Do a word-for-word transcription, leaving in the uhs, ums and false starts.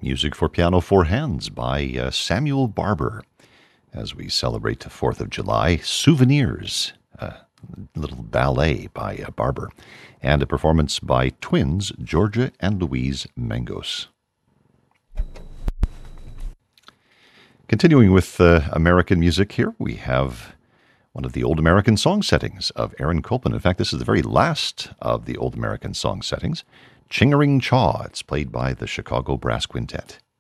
Music for Piano Four Hands by uh, Samuel Barber. As we celebrate the fourth of July, Souvenirs, a little ballet by uh, Barber, and a performance by twins Georgia and Louise Mangos. Continuing with uh, American music here, we have one of the old American song settings of Aaron Copland. In fact, this is the very last of the old American song settings, Ching-a-Ring Chaw. It's played by the Chicago Brass Quintet.